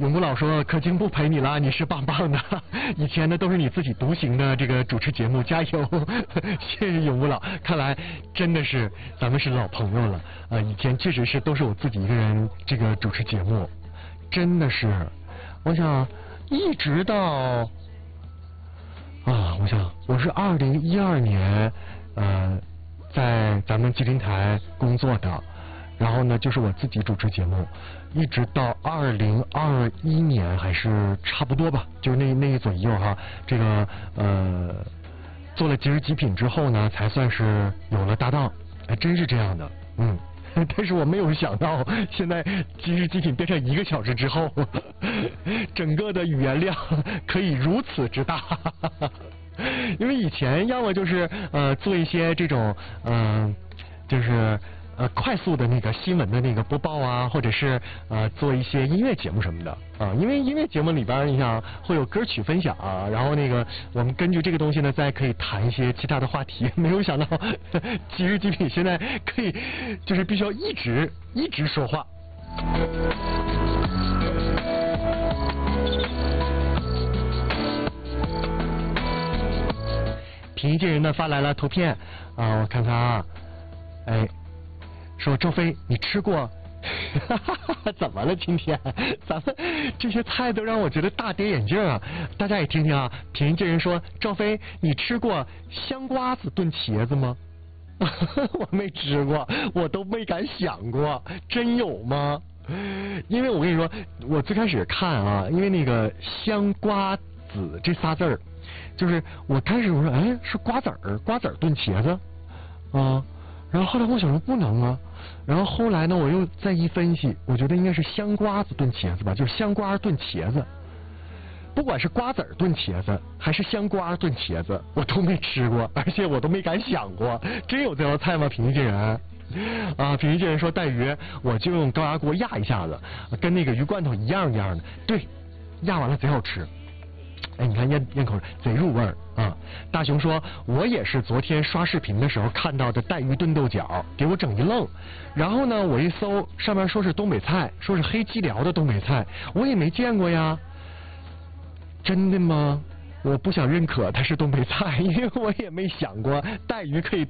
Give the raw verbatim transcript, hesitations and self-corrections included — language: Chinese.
永不老说可经不陪你了，你是棒棒的。以前呢都是你自己独行的这个主持节目，加油！谢谢永不老，看来真的是咱们是老朋友了。呃，以前确实是都是我自己一个人这个主持节目，真的是，我想一直到啊，我想我是二零一二年呃在咱们吉林台工作的。然后呢，就是我自己主持节目，一直到二零二一年还是差不多吧，就是那那一左右哈。这个呃，做了今日极品之后呢，才算是有了搭档，还真是这样的，嗯。但是我没有想到，现在今日极品变成一个小时之后，整个的语言量可以如此之大。因为以前要么就是呃做一些这种嗯、呃，就是。呃，快速的那个新闻的那个播报啊，或者是呃做一些音乐节目什么的啊，因为音乐节目里边你想会有歌曲分享啊，然后那个我们根据这个东西呢，再可以谈一些其他的话题。没有想到今日极品现在可以就是必须要一直一直说话。平易近人的发来了图片啊，我看看啊，哎。说周飞，你吃过？怎么了？今天咱们这些菜都让我觉得大跌眼镜啊！大家也听听啊。平易近人说，赵飞，你吃过香瓜子炖茄子吗？我没吃过，我都没敢想过，真有吗？因为我跟你说，我最开始看啊，因为那个香瓜子这仨字儿，就是我开始我说，哎，是瓜子儿，瓜子儿炖茄子啊。然后后来我想说不能啊，然后后来呢我又再一分析，我觉得应该是香瓜子炖茄子吧，就是香瓜炖茄子。不管是瓜子儿炖茄子还是香瓜炖茄子，我都没吃过，而且我都没敢想过。真有这道菜吗？平易近人啊，平易近人说带鱼，我就用高压锅压一下子，跟那个鱼罐头一样一样的，对，压完了贼好吃。哎，你看咽咽口水，贼入味儿啊！大熊说，我也是昨天刷视频的时候看到的带鱼炖豆角，给我整一愣。然后呢，我一搜，上面说是东北菜，说是黑吉辽的东北菜，我也没见过呀。真的吗？我不想认可它是东北菜，因为我也没想过带鱼可以